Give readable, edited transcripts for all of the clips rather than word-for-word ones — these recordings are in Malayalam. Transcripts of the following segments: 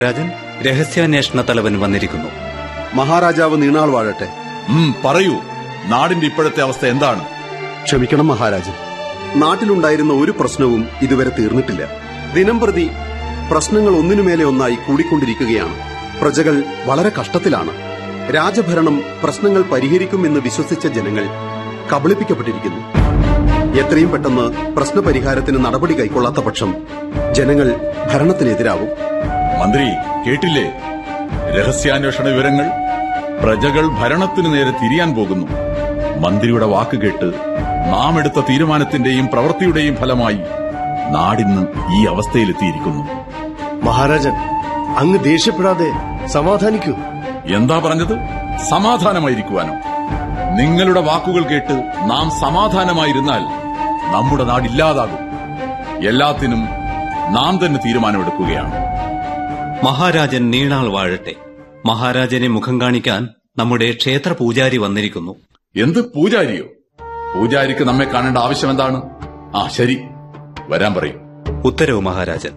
രാജൻ, രഹസ്യാന്വേഷണ തലവൻ വന്നിരിക്കുന്നു. മഹാരാജാവ് നീണാൾ വാഴട്ടെ. പറയൂ, നാടിന്റെ ഇപ്പോഴത്തെ അവസ്ഥ എന്താണ്? ക്ഷമിക്കണം മഹാരാജൻ, നാട്ടിലുണ്ടായിരുന്ന ഒരു പ്രശ്നവും ഇതുവരെ തീർന്നിട്ടില്ല. ദിനംപ്രതി പ്രശ്നങ്ങൾ ഒന്നിനുമേലെ ഒന്നായി കൂടിക്കൊണ്ടിരിക്കുകയാണ്. പ്രജകൾ വളരെ കഷ്ടത്തിലാണ്. രാജഭരണം പ്രശ്നങ്ങൾ പരിഹരിക്കുമെന്ന് വിശ്വസിച്ച ജനങ്ങൾ കബളിപ്പിക്കപ്പെട്ടിരിക്കുന്നു. എത്രയും പെട്ടെന്ന് പ്രശ്നപരിഹാരത്തിന് നടപടി കൈക്കൊള്ളാത്ത പക്ഷം ജനങ്ങൾ ഭരണത്തിനെതിരാവും. മന്ത്രി കേട്ടില്ലേ? രഹസ്യാന്വേഷണ വിവരങ്ങൾ. പ്രജകൾ ഭരണത്തിനു നേരെ തിരിയാൻ പോകുന്നു. മന്ത്രിയുടെ വാക്ക് കേട്ട് നാം എടുത്ത തീരുമാനത്തിന്റെയും പ്രവൃത്തിയുടെയും ഫലമായി നാടിന്ന് ഈ അവസ്ഥയിലെത്തിയിരിക്കുന്നു. മഹാരാജൻ, അങ്ങ് ദേഷ്യപ്പെടാതെ സമാധാനിക്കൂ. എന്താ പറഞ്ഞത്? സമാധാനമായിരിക്കുവാനോ? നിങ്ങളുടെ വാക്കുകൾ കേട്ട് നാം സമാധാനമായിരുന്നാൽ നമ്മുടെ നാടില്ലാതാകും. എല്ലാത്തിനും നാം തന്നെ തീരുമാനമെടുക്കുകയാണ്. മഹാരാജൻ നീണാൾ വാഴട്ടെ. മഹാരാജനെ മുഖം കാണിക്കാൻ നമ്മുടെ ക്ഷേത്ര പൂജാരി വന്നിരിക്കുന്നു. എന്ത് പൂജാരിയോ? പൂജാരിക്ക് നമ്മെ കാണേണ്ട ആവശ്യം എന്താണ്? ശരി, വരാൻ പറയും. ഉത്തരവ് മഹാരാജൻ.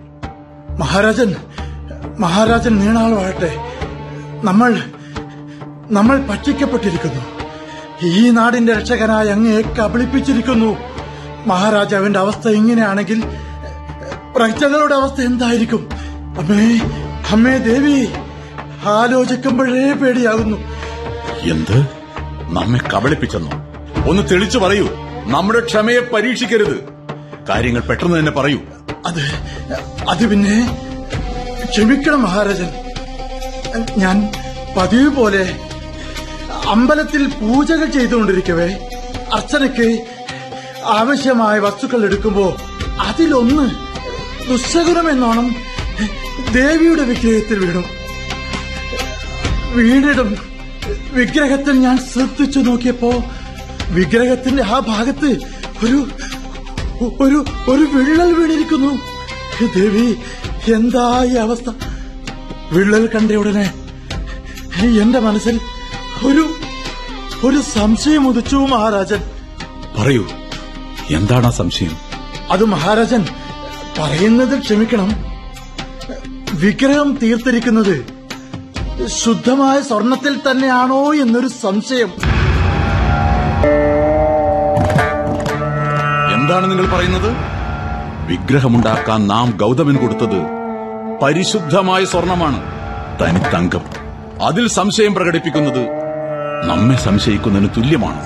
മഹാരാജൻ നീണാൾ വാഴട്ടെ. നമ്മൾ പറ്റിക്കപ്പെട്ടിരിക്കുന്നു. ഈ നാടിന്റെ രക്ഷകനായ അങ്ങയെ കബളിപ്പിച്ചിരിക്കുന്നു. മഹാരാജാവിന്റെ അവസ്ഥ ഇങ്ങനെയാണെങ്കിൽ പ്രജകളുടെ അവസ്ഥ എന്തായിരിക്കും? അമ്മേ ദേവി, ആലോചിക്കുമ്പോഴേ പേടിയാകുന്നു. എന്ത്? നമ്മെ കബളിപ്പിച്ചെന്നോ? ഒന്ന് തെളിച്ചു പറയൂ. നമ്മുടെ ക്ഷമയെ പരീക്ഷിക്കരുത്. കാര്യങ്ങൾ പെട്ടെന്ന് തന്നെ പറയൂ. അത് പിന്നെ ക്ഷമിക്കണം മഹാരാജൻ. ഞാൻ പതിവ് പോലെ അമ്പലത്തിൽ പൂജകൾ ചെയ്തുകൊണ്ടിരിക്കവേ അർച്ചനയ്ക്ക് ആവശ്യമായ വസ്തുക്കൾ എടുക്കുമ്പോ അതിലൊന്ന് ദുസ്സകുലമെന്നോണം ദേവിയുടെ വിഗ്രഹത്തിൽ വീണിടും. വിഗ്രഹത്തിൽ ഞാൻ ശ്രദ്ധിച്ചു നോക്കിയപ്പോ വിഗ്രഹത്തിന്റെ ആ ഭാഗത്ത് ഒരു വിള്ളൽ വീണിരിക്കുന്നു. ദേവി, എന്താ ഈ അവസ്ഥ? വിള്ളൽ കണ്ട ഉടനെ എന്റെ മനസ്സിൽ ഒരു സംശയം ഉദിച്ചു മഹാരാജൻ. പറയൂ, എന്താണ് ആ സംശയം? അത് മഹാരാജൻ പറയുന്നതിൽ ക്ഷമിക്കണം. വിഗ്രഹം തീർത്തിരിക്കുന്നത് ശുദ്ധമായ സ്വർണത്തിൽ തന്നെയാണോ എന്നൊരു സംശയം. എന്താണ് നിങ്ങൾ പറയുന്നത്? വിഗ്രഹമുണ്ടാക്കാൻ നാം ഗൗതമൻ കൊടുത്തത് പരിശുദ്ധമായ സ്വർണമാണ്, തനിത്തങ്കം. അതിൽ സംശയം പ്രകടിപ്പിക്കുന്നത് നമ്മെ സംശയിക്കുന്നതിന് തുല്യമാണ്.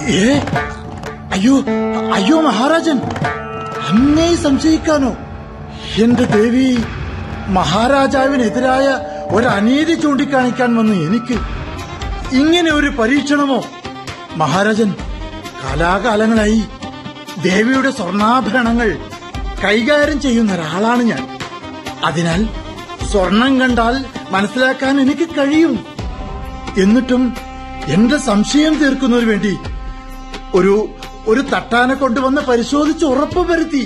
അയ്യോ മഹാരാജൻ, അങ്ങേ സംശയിക്കാനോ? എന്റെ ദേവി, മഹാരാജാവിനെതിരായ ഒരനീതി ചൂണ്ടിക്കാണിക്കാൻ വന്നു എനിക്ക് ഇങ്ങനെ ഒരു പരീക്ഷണമോ? മഹാരാജൻ, കാലാകാലങ്ങളായി ദേവിയുടെ സ്വർണ്ണാഭരണങ്ങൾ കൈകാര്യം ചെയ്യുന്ന ഒരാളാണ് ഞാൻ. അതിനാൽ സ്വർണം കണ്ടാൽ മനസ്സിലാക്കാൻ എനിക്ക് കഴിയും. എന്നിട്ടും എന്റെ സംശയം തീർക്കുന്നതിന് വേണ്ടി ഒരു തട്ടാനെ കൊണ്ടുവന്ന് പരിശോധിച്ച് ഉറപ്പ് വരുത്തി.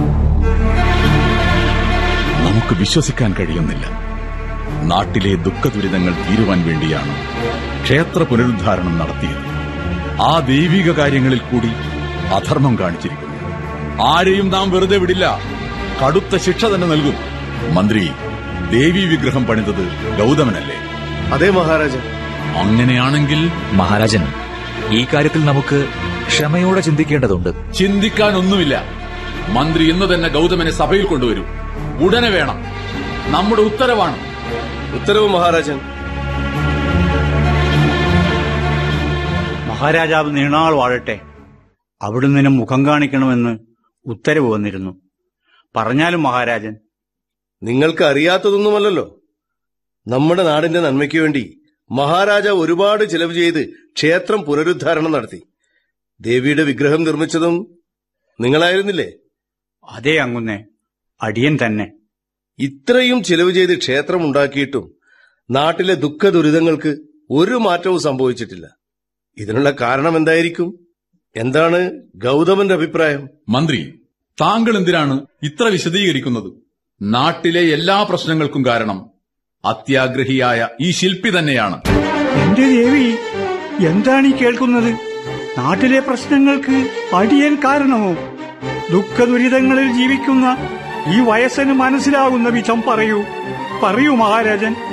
നമുക്ക് വിശ്വസിക്കാൻ കഴിയുന്നില്ല. നാട്ടിലെ ദുഃഖദുരിതങ്ങൾ തീരുവാൻ വേണ്ടിയാണ് ക്ഷേത്ര പുനരുദ്ധാരണം നടത്തിയത്. ആ ദൈവിക കാര്യങ്ങളിൽ കൂടി അധർമ്മം കാണിച്ചിരിക്കുന്നു. ആരെയും നാം വെറുതെ വിടില്ല. കടുത്ത ശിക്ഷ തന്നെ നൽകും. മന്ത്രി, ദേവീ വിഗ്രഹം പണിതത് ഗൗതമനല്ലേ? അതെ മഹാരാജൻ. അങ്ങനെയാണെങ്കിൽ മഹാരാജൻ, ഈ കാര്യത്തിൽ നമുക്ക് ക്ഷമയോടെ ചിന്തിക്കേണ്ടതുണ്ട്. ചിന്തിക്കാനൊന്നുമില്ല. മന്ത്രി ഇന്ന് തന്നെ ഗൗതമനെ സഭയിൽ കൊണ്ടുവരൂ. ഉടനെ വേണം. നമ്മുടെ ഉത്തരവാണ്. ഉത്തരവ് മഹാരാജൻ. മഹാരാജാവ് നീണാൾ വാഴട്ടെ. അവിടുന്ന് മുഖം കാണിക്കണമെന്ന് ഉത്തരവ് വന്നിരുന്നു. പറഞ്ഞാലും മഹാരാജൻ. നിങ്ങൾക്ക് അറിയാത്തതൊന്നുമല്ലല്ലോ. നമ്മുടെ നാടിന്റെ നന്മയ്ക്ക് വേണ്ടി മഹാരാജാവ് ഒരുപാട് ചിലവ് ചെയ്ത് ക്ഷേത്രം പുനരുദ്ധാരണം നടത്തി. ദേവിയുടെ വിഗ്രഹം നിർമ്മിച്ചതും നിങ്ങളായിരുന്നില്ലേ? അതേ അങ്ങുന്നേ, അടിയൻ തന്നെ. ഇത്രയും ചിലവ് ചെയ്ത് ക്ഷേത്രം ഉണ്ടാക്കിയിട്ടും നാട്ടിലെ ദുഃഖ ദുരിതങ്ങൾക്ക് ഒരു മാറ്റവും സംഭവിച്ചിട്ടില്ല. ഇതിനുള്ള കാരണം എന്തായിരിക്കും? എന്താണ് ഗൗതമന്റെ അഭിപ്രായം? മന്ത്രി, താങ്കൾ എന്തിനാണ് ഇത്ര വിശദീകരിക്കുന്നത്? നാട്ടിലെ എല്ലാ പ്രശ്നങ്ങൾക്കും കാരണം അത്യാഗ്രഹിയായ ഈ ശില്പി തന്നെയാണ്. എന്റെ ദേവി, എന്താണ് ഈ കേൾക്കുന്നത്? നാട്ടിലെ പ്രശ്നങ്ങൾക്ക് അടിയൻ കാരണമോ? ദുഃഖ ദുരിതങ്ങളിൽ ജീവിക്കുന്ന ഈ വയസ്സന് മനസ്സിലാകുന്ന വിധം പറയൂ. പറയൂ മഹാരാജൻ.